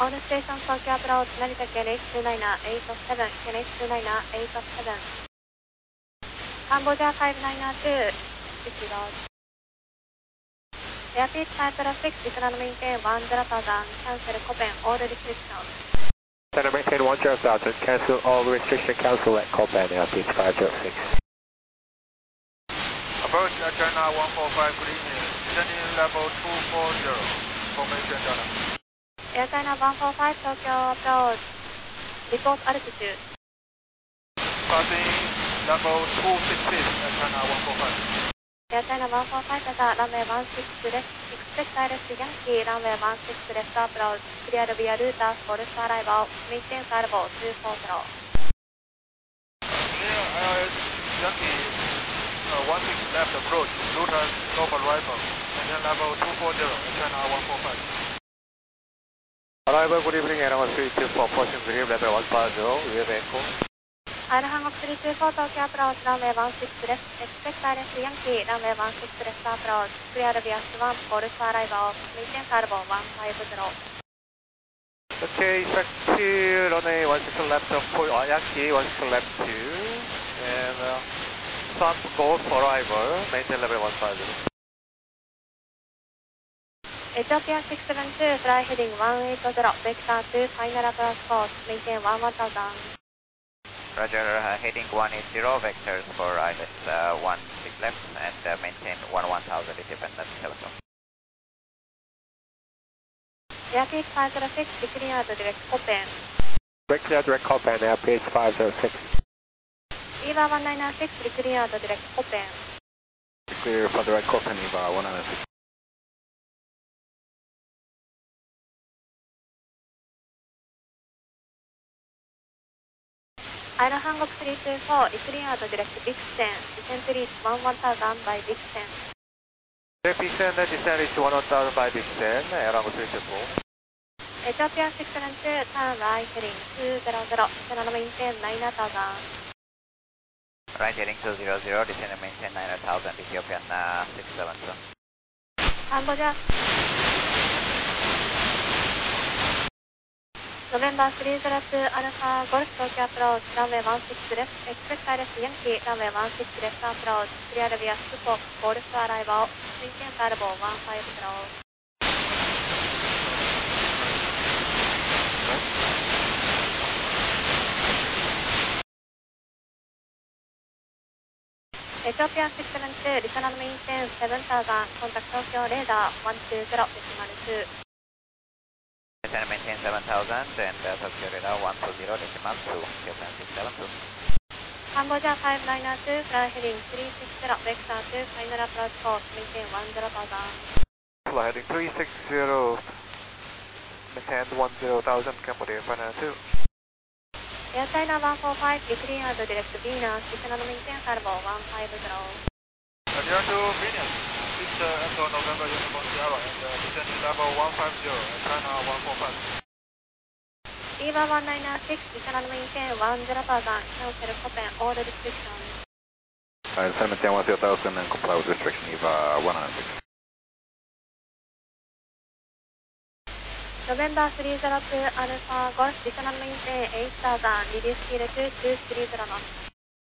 On the station Tokyo approach, Narita KNH2niner, 8-7, KNH2niner, 8-7. Cambodia 592, disregard. Airpeak 5 traffic, Vietnam maintain 10,000, cancel Copen, all restrictions. Center maintain 10,000, cancel all restriction, cancel at Copen, Airpeak 506. Approach China 145, good evening, descending level 240, formation China. Air China 145, Tokyo approach, report altitude. Passing level 260, Air China 145. Air China 145, Tata, runway 16 left, expect direct Yankee, runway 16 left approach, clear via router, for arrival, maintain arrival 240. Yankee 16 left approach, router stop arrival, maintain level 240, Air China 145. Arrival, good evening, Air 324, approaching green level 150, we have echo. Air Hanguk 324, Tokyo approach, runway 16 left, expect direct Yankee, runway 16 left approach, clear via Swan, for arrival, maintain arrival 150. Okay, effective runway 16 left for Yankee, 16 left 2, and Swan go for arrival, maintain level 150. Ethiopian 672, fly heading 180, vector 2, final approach course, maintain 1000. Roger, heading 180, vectors for ILS 16 left and maintain 1000 independent Telephone. Airpeak 506, declare out direct Copen. Clear direct Copen, Airpeak 506. EVA 1996, declare out direct Copen. Clear for direct Copen, EVA 196. Air Hanguk 324, declare out direct Vixen, descent reach 1000 by Vixen. Vixen, descent reach 1000 by Vixen, Air Hanguk 324. Ethiopian 672, turn right heading 200, descend and maintain 9000. Right heading 200, descend and maintain 9000, Ethiopian 672. Cambodia. November 302, Alpha Golf Tokyo approach, runway 16 left, expect direct Yankee, runway 16 left approach, clear via Sukok, Golf arrival, maintain arrival 150. Ethiopian 672, listen and maintain 7000, contact Tokyo radar 120.2. Descend and maintain 7000 and Tokyo radar 120.2, Ethiopian 672. Cambodia 592, fly heading 360, vector 2, final approach course, maintain 10,000. Fly heading 360, maintain 10,000, Cambodia 592. Air China 145, declare out direct Venus, listen and maintain arrival 150. Adhere to Venus, 6 Echo November Uniform Sierra and descending level 150, Air China 145. EVA 1996, listen and maintain 10,000, cancel Copen, all restrictions. Descend maintain 10,000 and comply with restriction, EVA 196. November 302, Alpha Golf, listen and maintain 8000, reduce speed to 230 knots.